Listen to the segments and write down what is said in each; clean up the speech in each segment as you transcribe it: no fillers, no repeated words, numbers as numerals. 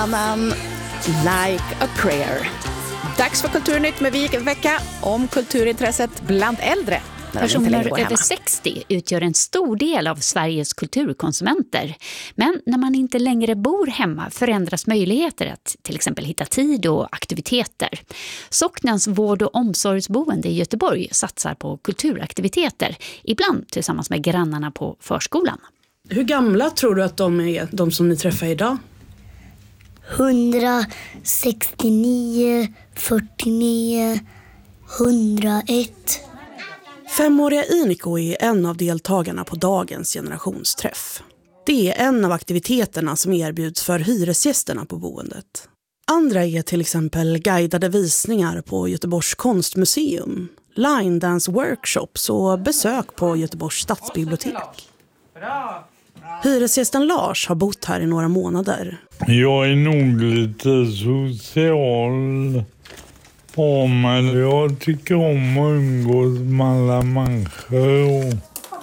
Like a prayer. Dags för Kulturnytt med vecka om kulturintresset bland äldre. Personer över 60 utgör en stor del av Sveriges kulturkonsumenter. Men när man inte längre bor hemma förändras möjligheter att till exempel hitta tid och aktiviteter. Socknens vård- och omsorgsboende i Göteborg satsar på kulturaktiviteter, ibland tillsammans med grannarna på förskolan. Hur gamla tror du att de är, de som ni träffar idag? 169, 49, 101. 5-åriga Iniko är en av deltagarna på dagens generationsträff. Det är en av aktiviteterna som erbjuds för hyresgästerna på boendet. Andra är till exempel guidade visningar på Göteborgs konstmuseum, line dance workshops och besök på Göteborgs stadsbibliotek. Hyresgästen Lars har bott här i några månader. Jag är nog lite social. Men jag tycker om att umgås med alla människor.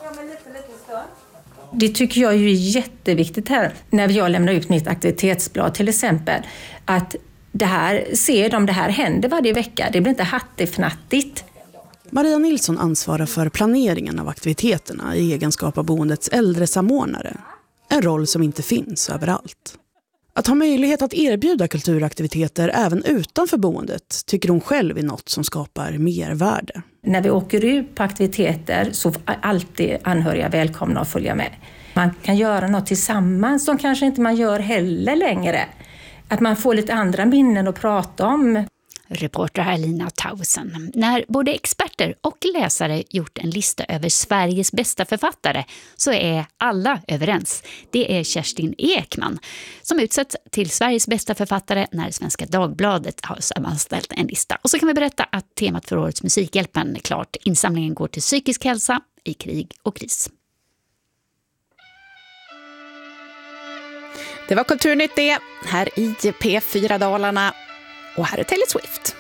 Det tycker jag är jätteviktigt här när jag lämnar ut mitt aktivitetsblad till exempel. Att det här händer varje vecka. Det blir inte hattifnattigt. Maria Nilsson ansvarar för planeringen av aktiviteterna i egenskap av boendets äldresamordnare. En roll som inte finns överallt. Att ha möjlighet att erbjuda kulturaktiviteter även utanför boendet tycker hon själv är något som skapar mervärde. När vi åker ut på aktiviteter så är alltid anhöriga välkomna att följa med. Man kan göra något tillsammans som kanske inte man gör heller längre. Att man får lite andra minnen att prata om. Reporter Lina Tausen. När både experter och läsare gjort en lista över Sveriges bästa författare så är alla överens. Det är Kerstin Ekman som utsätts till Sveriges bästa författare när Svenska Dagbladet har sammanställt en lista. Och så kan vi berätta att temat för årets Musikhjälpen är klart. Insamlingen går till psykisk hälsa i krig och kris. Det var Kulturnytt det, här i P4 Dalarna. Och här är Taylor Swift.